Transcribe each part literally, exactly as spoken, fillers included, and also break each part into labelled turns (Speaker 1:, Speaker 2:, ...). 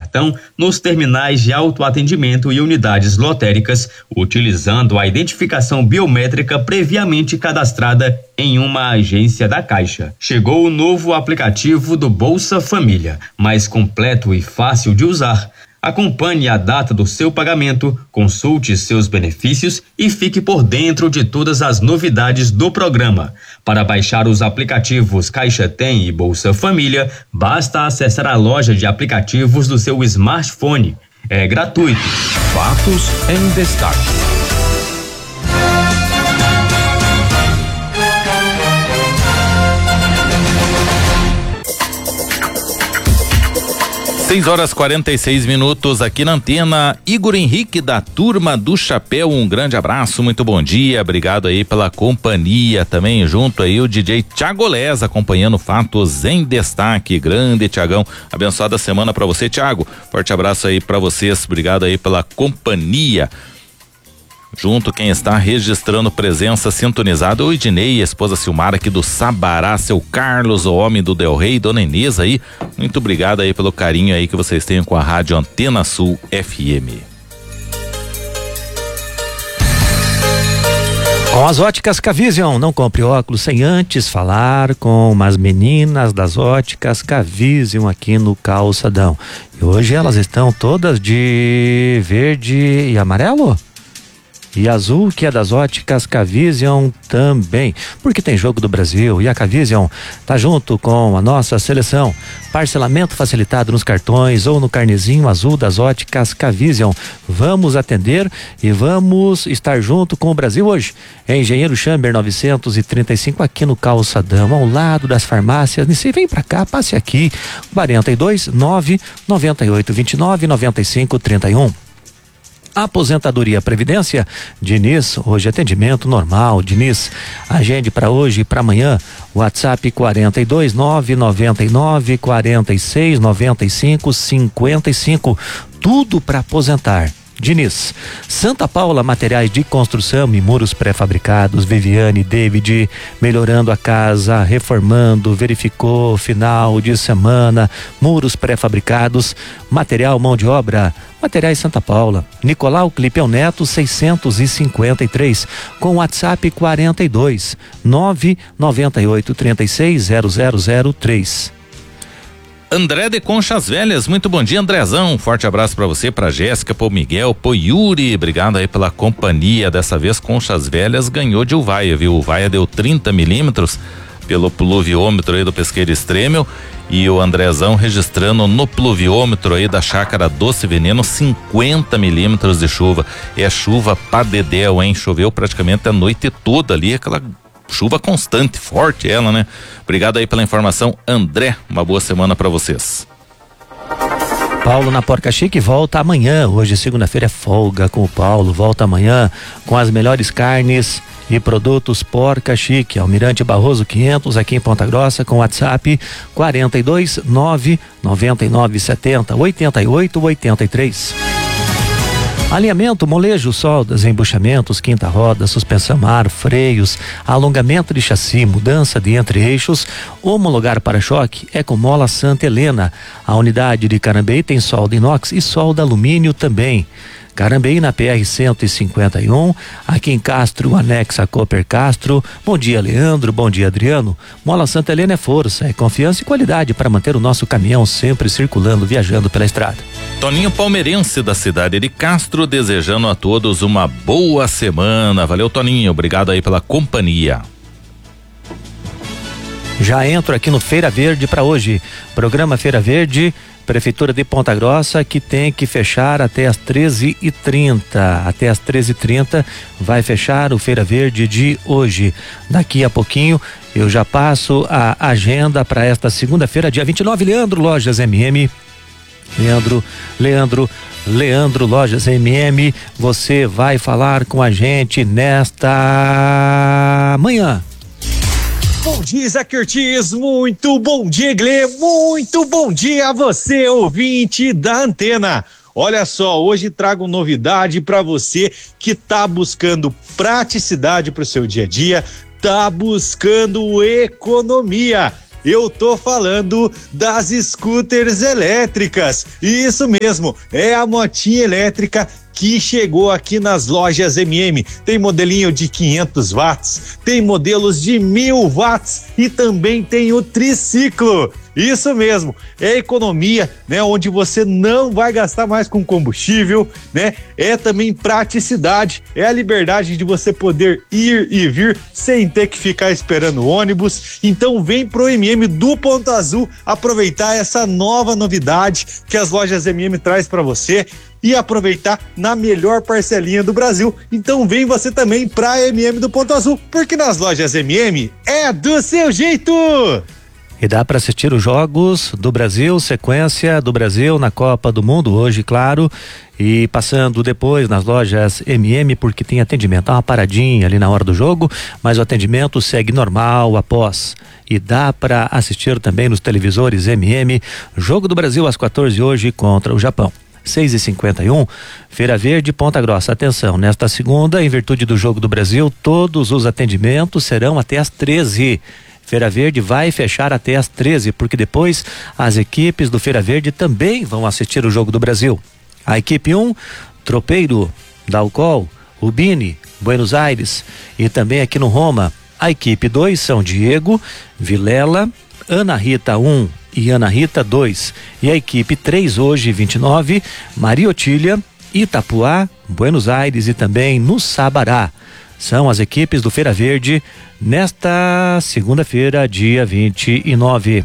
Speaker 1: cartão nos terminais de autoatendimento e unidades lotéricas, utilizando a identificação biométrica previamente cadastrada em uma agência da Caixa. Chegou o novo aplicativo do Bolsa Família, mais completo e fácil de usar. Acompanhe a data do seu pagamento, consulte seus benefícios e fique por dentro de todas as novidades do programa. Para baixar os aplicativos Caixa Tem e Bolsa Família, basta acessar a loja de aplicativos do seu smartphone. É gratuito.
Speaker 2: Fatos em destaque. seis horas e quarenta e seis minutos aqui na Antena. Igor Henrique da Turma do Chapéu, um grande abraço, muito bom dia, obrigado aí pela companhia, também junto aí o D J Thiago Lés acompanhando Fatos em Destaque. Grande Thiagão, abençoada semana pra você, Thiago, forte abraço aí pra vocês, obrigado aí pela companhia. Junto quem está registrando presença sintonizada, o Idinei, a esposa Silmara aqui do Sabará, seu Carlos, o homem do Del Rey, dona Inês aí, muito obrigado aí pelo carinho aí que vocês têm com a rádio Antena Sul F M.
Speaker 3: Com as óticas Cavision, não compre óculos sem antes falar com umas meninas das óticas Cavision aqui no Calçadão. E hoje elas estão todas de verde e amarelo? E azul, que é das óticas Cavision também, porque tem jogo do Brasil e a Cavision tá junto com a nossa seleção. Parcelamento facilitado nos cartões ou no carnezinho azul das óticas Cavision. Vamos atender e vamos estar junto com o Brasil hoje. É Engenheiro Chamber novecentos e trinta e cinco aqui no Calçadão, ao lado das farmácias. E vem pra cá, passe aqui. quarenta e dois, nove, noventa e oito, vinte e nove, noventa e cinco, trinta e um. Aposentadoria Previdência, Diniz, hoje atendimento normal. Diniz, agende para hoje e para amanhã. WhatsApp quarenta e dois, nove, noventa e nove, quarenta e seis, noventa e cinco, cinquenta e cinco. Tudo para aposentar. Diniz. Santa Paula, materiais de construção e muros pré-fabricados. Viviane, David, melhorando a casa, reformando, verificou final de semana, muros pré-fabricados, material, mão de obra, Materiais Santa Paula. Nicolau Clipeu Neto seiscentos e cinquenta e três, com WhatsApp quarenta e dois, nove, noventa e oito, trinta e seis, zero zero zero três.
Speaker 2: André de Conchas Velhas, muito bom dia, Andrezão, forte abraço pra você, pra Jéssica, pro Miguel, pro Yuri, obrigado aí pela companhia. Dessa vez Conchas Velhas ganhou de Uvaia, viu? Uvaia deu trinta milímetros pelo pluviômetro aí do Pesqueiro Extremo, e o Andrezão registrando no pluviômetro aí da Chácara Doce Veneno cinquenta milímetros de chuva. É chuva pra dedéu, hein? Choveu praticamente a noite toda ali, aquela chuva constante, forte ela, né? Obrigado aí pela informação, André, uma boa semana pra vocês.
Speaker 3: Paulo na Porca Chique volta amanhã. Hoje, segunda-feira, é folga com o Paulo. Volta amanhã com as melhores carnes e produtos Porca Chique. Almirante Barroso quinhentos, aqui em Ponta Grossa, com WhatsApp quarenta e dois, nove, noventa e nove, setenta, oitenta e oito, oitenta e três. Alinhamento, molejo, soldas, embuchamentos, quinta roda, suspensão ar, freios, alongamento de chassi, mudança de entre-eixos, homologar para-choque é com Mola Santa Helena. A unidade de Carambeí tem solda inox e solda alumínio também. Carambeí na P R cento e cinquenta e um, aqui em Castro, anexa Cooper Castro. Bom dia, Leandro, bom dia, Adriano. Mola Santa Helena é força, é confiança e qualidade para manter o nosso caminhão sempre circulando, viajando pela estrada.
Speaker 2: Toninho Palmeirense da cidade de Castro, desejando a todos uma boa semana. Valeu, Toninho, obrigado aí pela companhia.
Speaker 3: Já entro aqui no Feira Verde para hoje. Programa Feira Verde, Prefeitura de Ponta Grossa, que tem que fechar até as treze e trinta. Até as treze e trinta vai fechar o Feira Verde de hoje. Daqui a pouquinho eu já passo a agenda para esta segunda-feira, dia vinte e nove. Leandro Lojas M M. Leandro, Leandro, Leandro Lojas M M, você vai falar com a gente nesta manhã.
Speaker 4: Bom dia, Isaac Ortiz, muito bom dia, Glê, muito bom dia a você, ouvinte da Antena. Olha só, hoje trago novidade para você que tá buscando praticidade para o seu dia a dia, tá buscando economia. Eu tô falando das scooters elétricas. Isso mesmo, é a motinha elétrica que chegou aqui nas lojas M M. Tem modelinho de quinhentos watts, tem modelos de mil watts e também tem o triciclo. Isso mesmo, é economia, né? Onde você não vai gastar mais com combustível, né? É também praticidade, é a liberdade de você poder ir e vir sem ter que ficar esperando o ônibus. Então vem pro M M do Ponto Azul aproveitar essa nova novidade que as lojas M M traz para você e aproveitar na melhor parcelinha do Brasil. Então vem você também pra M M do Ponto Azul, porque nas lojas M M é do seu jeito!
Speaker 3: E dá para assistir os jogos do Brasil, sequência do Brasil na Copa do Mundo hoje, claro, e passando depois nas lojas M M, porque tem atendimento. Dá uma paradinha ali na hora do jogo, mas o atendimento segue normal após. E dá para assistir também nos televisores M M, Jogo do Brasil às quatorze hoje contra o Japão. seis e cinquenta e um, Feira Verde, Ponta Grossa. Atenção, nesta segunda, em virtude do Jogo do Brasil, todos os atendimentos serão até às treze. Feira Verde vai fechar até às treze, porque depois as equipes do Feira Verde também vão assistir o Jogo do Brasil. A equipe um, Tropeiro, Dalcol, Rubini, Buenos Aires e também aqui no Roma. A equipe dois, São Diego, Vilela, Ana Rita um e Ana Rita dois. E a equipe três hoje, vinte e nove, Maria Otília, Itapuá, Buenos Aires e também no Sabará. São as equipes do Feira Verde nesta segunda-feira, dia vinte e nove.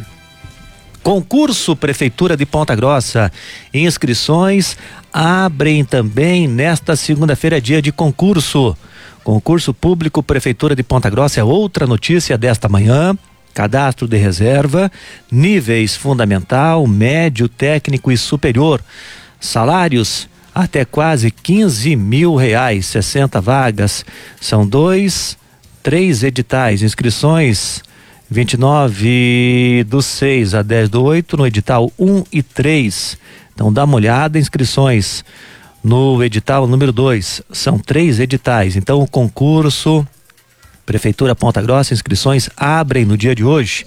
Speaker 3: Concurso Prefeitura de Ponta Grossa. Inscrições abrem também nesta segunda-feira, dia de concurso. Concurso Público Prefeitura de Ponta Grossa é outra notícia desta manhã. Cadastro de reserva, níveis fundamental, médio, técnico e superior. Salários até quase quinze mil reais, sessenta vagas. São dois, três editais. Inscrições vinte e nove do seis a dez do oito no edital um e três. Então dá uma olhada, inscrições no edital número dois. São três editais. Então o concurso Prefeitura Ponta Grossa, inscrições abrem no dia de hoje.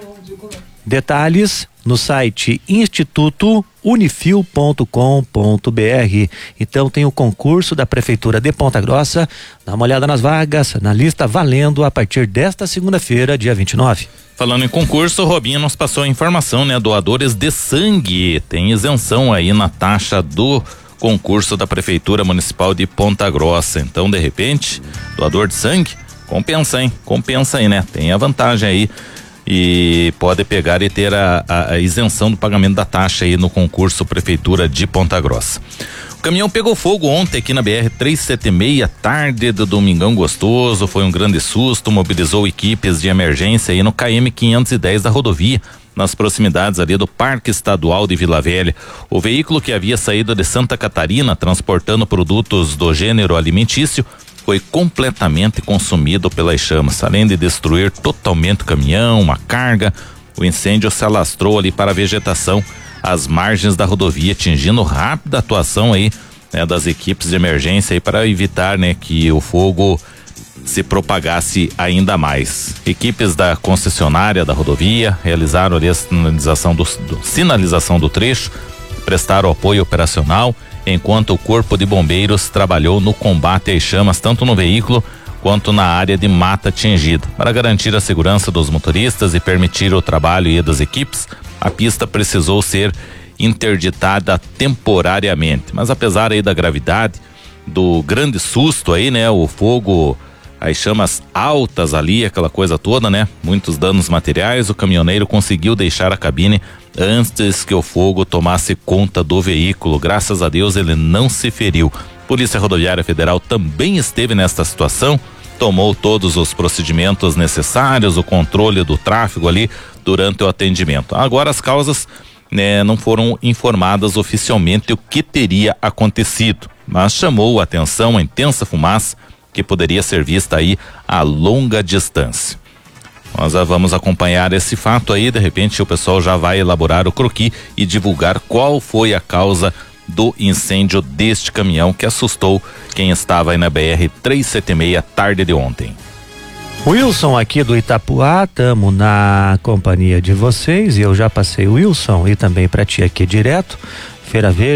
Speaker 3: Detalhes no site instituto unifil ponto com ponto br. Então tem o concurso da Prefeitura de Ponta Grossa. Dá uma olhada nas vagas, na lista valendo a partir desta segunda-feira, dia vinte e nove.
Speaker 2: Falando em concurso, o Robinho nos passou a informação, né? Doadores de sangue tem isenção aí na taxa do concurso da Prefeitura Municipal de Ponta Grossa. Então, de repente, doador de sangue, compensa, hein? Compensa aí, né? Tem a vantagem aí e pode pegar e ter a, a, a isenção do pagamento da taxa aí no concurso Prefeitura de Ponta Grossa. O caminhão pegou fogo ontem aqui na B R trezentos e setenta e seis, tarde do domingão gostoso, foi um grande susto, mobilizou equipes de emergência aí no K M quinhentos e dez da rodovia, nas proximidades ali do Parque Estadual de Vila Velha. O veículo, que havia saído de Santa Catarina transportando produtos do gênero alimentício, foi completamente consumido pelas chamas. Além de destruir totalmente o caminhão, uma carga, o incêndio se alastrou ali para a vegetação às margens da rodovia, atingindo rápida atuação aí, né, das equipes de emergência aí para evitar, né, que o fogo se propagasse ainda mais. Equipes da concessionária da rodovia realizaram ali a sinalização do, do, sinalização do trecho, prestaram apoio operacional, enquanto o Corpo de Bombeiros trabalhou no combate às chamas, tanto no veículo quanto na área de mata atingida. Para garantir a segurança dos motoristas e permitir o trabalho e das equipes, a pista precisou ser interditada temporariamente. Mas apesar aí da gravidade, do grande susto aí, né, o fogo, as chamas altas ali, aquela coisa toda, né, muitos danos materiais, o caminhoneiro conseguiu deixar a cabine antes que o fogo tomasse conta do veículo. Graças a Deus ele não se feriu. Polícia Rodoviária Federal também esteve nesta situação, tomou todos os procedimentos necessários, o controle do tráfego ali durante o atendimento. Agora as causas, né, não foram informadas oficialmente o que teria acontecido, mas chamou a atenção a intensa fumaça que poderia ser vista aí a longa distância. Nós vamos acompanhar esse fato aí, de repente o pessoal já vai elaborar o croquis e divulgar qual foi a causa do incêndio deste caminhão que assustou quem estava aí na B R trezentos e setenta e seis tarde de ontem.
Speaker 3: Wilson aqui do Itapuá, tamo na companhia de vocês e eu já passei o Wilson e também pra ti aqui direto. Feira Verde.